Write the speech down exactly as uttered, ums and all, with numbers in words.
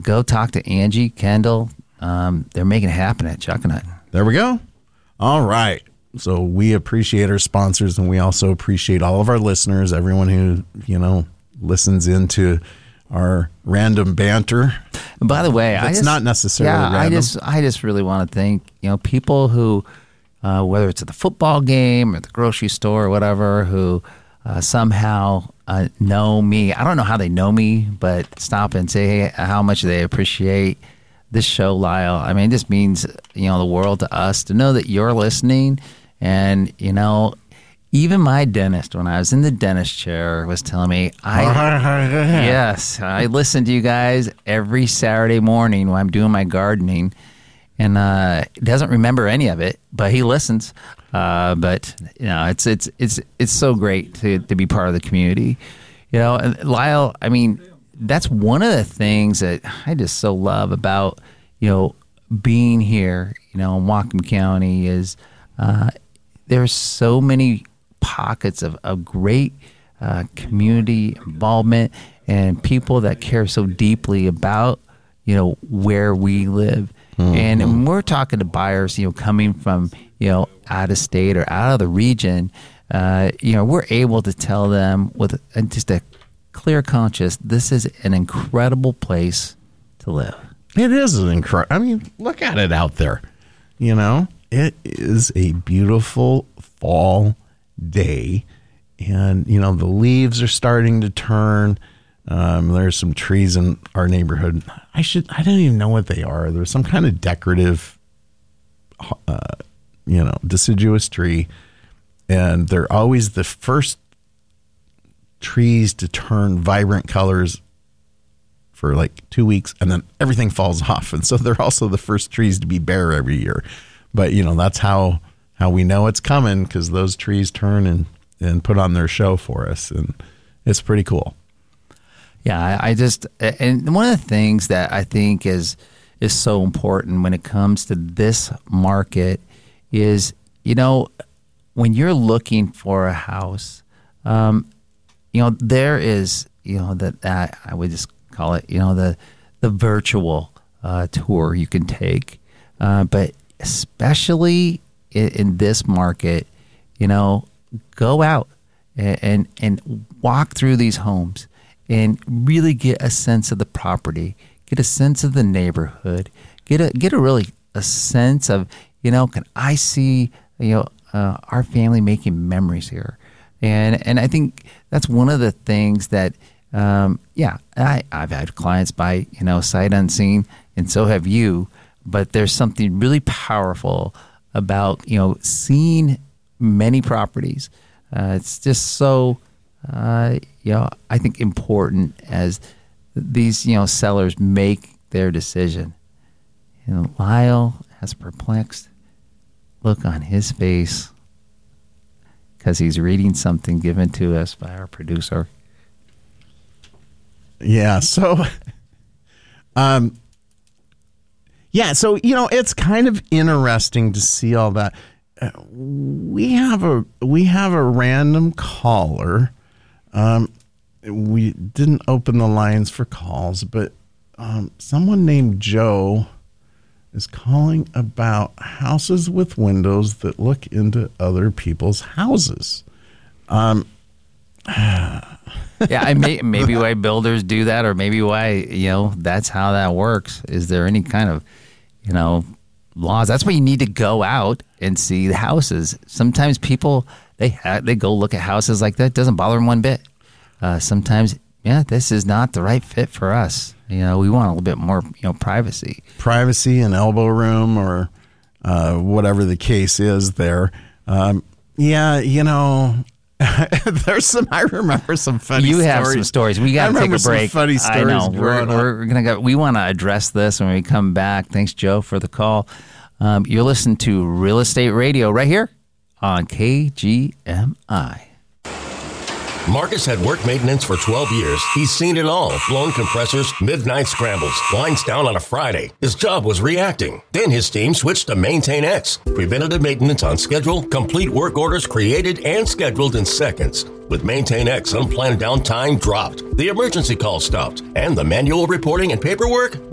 go talk to Angie, Kendall. Um, they're making it happen at Chuckanut. There we go. All right. So we appreciate our sponsors, and we also appreciate all of our listeners, everyone who, you know, listens into our random banter. And by the way, I it's just, not necessarily yeah, random. I just, I just really want to thank, you know, people who, uh, whether it's at the football game or the grocery store or whatever, who uh, somehow uh, know me. I don't know how they know me, but stop and say how much they appreciate this show, Lyle. I mean, this means, you know, the world to us to know that you're listening. And, you know, even my dentist, when I was in the dentist chair, was telling me, I yes, I listen to you guys every Saturday morning when I'm doing my gardening. And uh, he doesn't remember any of it, but he listens. Uh, but, you know, it's it's it's it's so great to, to be part of the community. You know, and Lyle, I mean, that's one of the things that I just so love about, you know, being here, you know, in Whatcom County is uh, there's so many pockets of, of great uh, community involvement and people that care so deeply about, you know, where we live. Mm-hmm. And when we're talking to buyers, you know, coming from, you know, out of state or out of the region, uh, you know, we're able to tell them with just a clear conscience, this is an incredible place to live. It is an incredible, I mean, look at it out there. You know, it is a beautiful fall day. And, you know, the leaves are starting to turn. Um, there's some trees in our neighborhood. I should, I don't even know what they are. There's some kind of decorative, uh, you know, deciduous tree. And they're always the first trees to turn vibrant colors for like two weeks, and then everything falls off. And so they're also the first trees to be bare every year. But, you know, that's how, how we know it's coming, because those trees turn and, and put on their show for us. And it's pretty cool. Yeah, I, I just, and one of the things that I think is is so important when it comes to this market is, you know, when you're looking for a house, um, you know, there is, you know, that uh, I would just call it, you know, the the virtual uh, tour you can take, uh, but especially in, in this market, you know, go out and, and and walk through these homes and really get a sense of the property, get a sense of the neighborhood, get a get a really a sense of, you know, can I see, you know, uh, our family making memories here, and and I think that's one of the things that, um, yeah, I I've had clients buy, you know, sight unseen, and so have you, but there's something really powerful about, you know, seeing many properties. Uh, it's just so. Uh, you know, I think important as these, you know, sellers make their decision. You know, Lyle has a perplexed look on his face because he's reading something given to us by our producer. Yeah. So, um, yeah. So, you know, it's kind of interesting to see all that. Uh, we have a we have a random caller. Um, we didn't open the lines for calls, but um, someone named Joe is calling about houses with windows that look into other people's houses. Um, yeah, I may, maybe why builders do that, or maybe why, you know, that's how that works. Is there any kind of, you know, laws? That's why you need to go out and see the houses. Sometimes people, they ha- they go look at houses like that. It doesn't bother them one bit. Uh, sometimes, yeah, this is not the right fit for us. You know, we want a little bit more, you know, privacy. Privacy and elbow room, or uh, whatever the case is there. Um, yeah, you know, there's some, I remember some funny you stories. You have some stories. We got to take a break. Some funny stories. I know. We're, we're going to go. We want to address this when we come back. Thanks, Joe, for the call. Um, you're listening to Real Estate Radio right here on K G M I. Marcus had work maintenance for twelve years. He's seen it all. Blown compressors, midnight scrambles, lines down on a Friday. His job was reacting. Then his team switched to Maintain X. Preventative maintenance on schedule, complete work orders created and scheduled in seconds. With Maintain X, unplanned downtime dropped. The emergency call stopped. And the manual reporting and paperwork